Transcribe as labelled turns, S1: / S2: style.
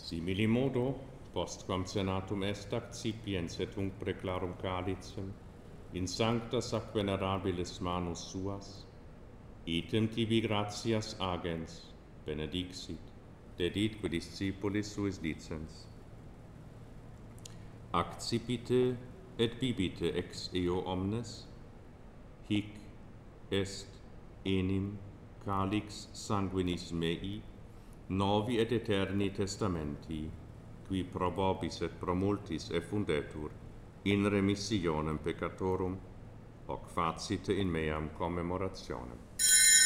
S1: Simili modo, postquam senatum est accipiens et tunc preclarum calicem, in sancta sac venerabilis manus suas, item tibi gratias agens, benedixit, dedit quid discipulis suis dicens. Accipite et bibite ex eo omnes, hic est enim calix sanguinis mei, novi et eterni testamenti, qui pro vobis et pro multis effundetur in remissionem peccatorum, hoc facite in meam commemorationem.